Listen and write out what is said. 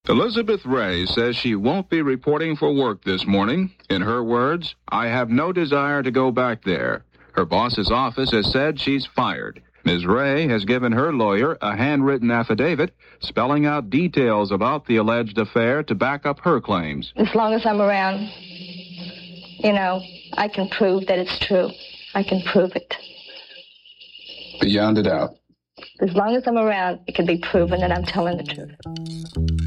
Elizabeth Ray says she won't be reporting for work this morning. In her words, "I have no desire to go back there." Her boss's office has said she's fired. Ms. Ray has given her lawyer a handwritten affidavit spelling out details about the alleged affair to back up her claims. As long as I'm around, I can prove that it's true. I can prove it. Beyond a doubt. As long as I'm around, it can be proven that I'm telling the truth.